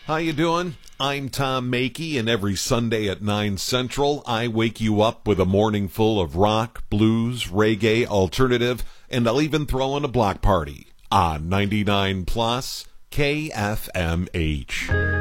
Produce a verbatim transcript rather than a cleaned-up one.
How you doing? I'm Tom Makey, and every Sunday at nine Central, I wake you up with a morning full of rock, blues, reggae, alternative, and I'll even throw in a block party on ninety-nine plus K F M H.